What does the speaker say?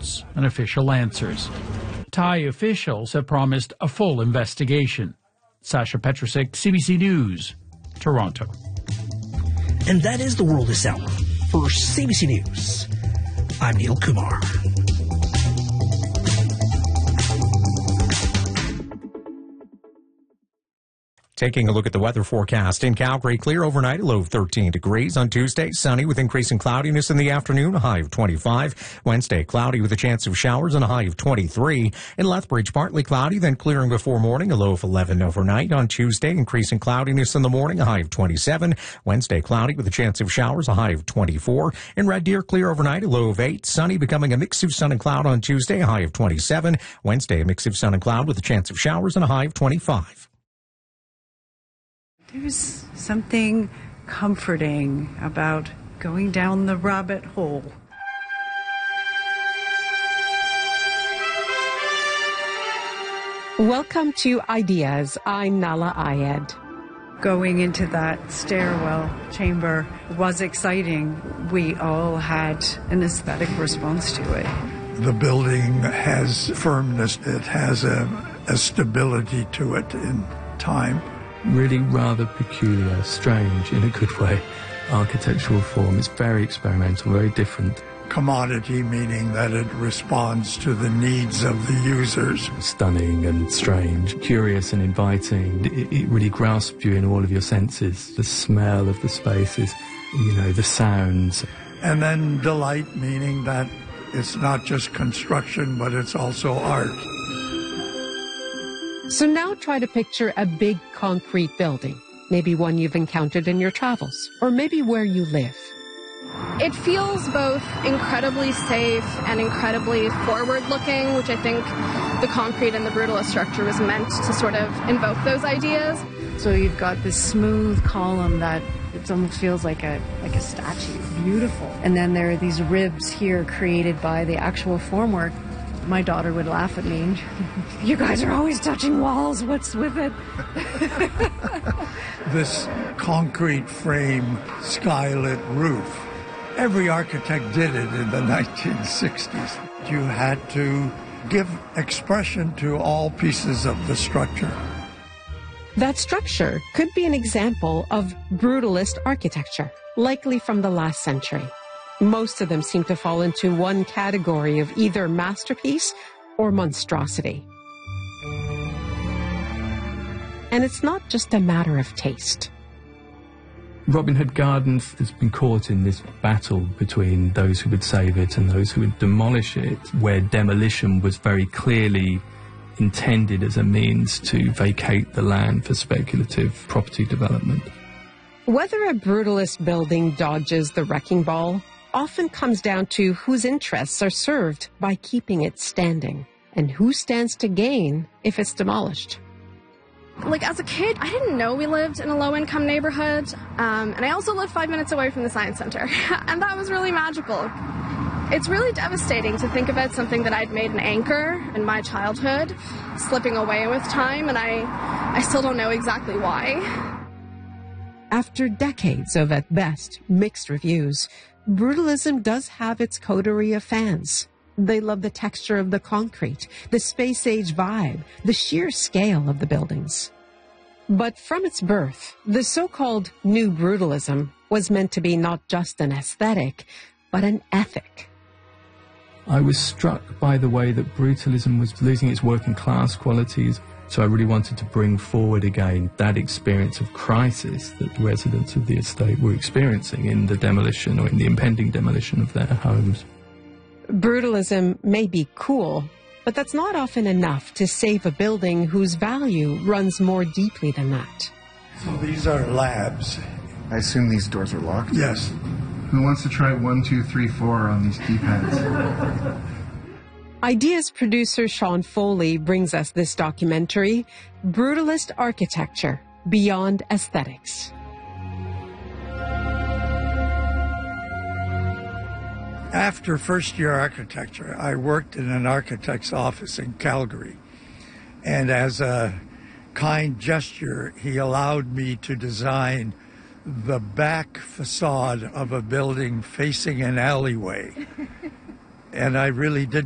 details and official answers. Thai officials have promised a full investigation. Sasha Petrusik, CBC News, Toronto. And that is the world this hour. For CBC News, I'm Neil Kumar. Taking a look at the weather forecast in Calgary, clear overnight, a low of 13 degrees. On Tuesday, sunny with increasing cloudiness in the afternoon, a high of 25. Wednesday, cloudy with a chance of showers and a high of 23. In Lethbridge, partly cloudy, then clearing before morning, a low of 11 overnight. On Tuesday, increasing cloudiness in the morning, a high of 27. Wednesday, cloudy with a chance of showers, a high of 24. In Red Deer, clear overnight, a low of 8. Sunny, becoming a mix of sun and cloud on Tuesday, a high of 27. Wednesday, a mix of sun and cloud with a chance of showers and a high of 25. There's something comforting about going down the rabbit hole. Welcome to Ideas. I'm Nala Ayed. Going into that stairwell chamber was exciting. We all had an aesthetic response to it. The building has firmness. It has a stability to it in time. Really rather peculiar, strange in a good way, architectural form. It's very experimental, very different. Commodity, meaning that it responds to the needs of the users. Stunning and strange, curious and inviting. It really grasps you in all of your senses. The smell of the spaces, the sounds. And then delight, meaning that it's not just construction, but it's also art. So now try to picture a big concrete building, maybe one you've encountered in your travels, or maybe where you live. It feels both incredibly safe and incredibly forward-looking, which I think the concrete and the brutalist structure was meant to sort of invoke those ideas. So you've got this smooth column that it almost feels like a statue. Beautiful. And then there are these ribs here created by the actual formwork. My daughter would laugh at me. You guys are always touching walls. What's with it? This concrete frame skylit roof. Every architect did it in the 1960s. You had to give expression to all pieces of the structure. That structure could be an example of brutalist architecture, likely from the last century. Most of them seem to fall into one category of either masterpiece or monstrosity. And it's not just a matter of taste. Robin Hood Gardens has been caught in this battle between those who would save it and those who would demolish it, where demolition was very clearly intended as a means to vacate the land for speculative property development. Whether a brutalist building dodges the wrecking ball often comes down to whose interests are served by keeping it standing and who stands to gain if it's demolished. As a kid, I didn't know we lived in a low-income neighborhood, and I also lived 5 minutes away from the Science Center, and that was really magical. It's really devastating to think about something that I'd made an anchor in my childhood slipping away with time, and I still don't know exactly why. After decades of, at best, mixed reviews, brutalism does have its coterie of fans. They love the texture of the concrete, the space-age vibe, the sheer scale of the buildings. But from its birth, the so-called New Brutalism was meant to be not just an aesthetic, but an ethic. I was struck by the way that brutalism was losing its working class qualities, so I really wanted to bring forward again that experience of crisis that the residents of the estate were experiencing in the demolition or in the impending demolition of their homes. Brutalism may be cool, but that's not often enough to save a building whose value runs more deeply than that. So these are labs. I assume these doors are locked? Yes. Who wants to try 1, 2, 3, 4 on these keypads? Ideas producer Sean Foley brings us this documentary, Brutalist Architecture, Beyond Aesthetics. After first-year architecture, I worked in an architect's office in Calgary. And as a kind gesture, he allowed me to design the back facade of a building facing an alleyway. And I really did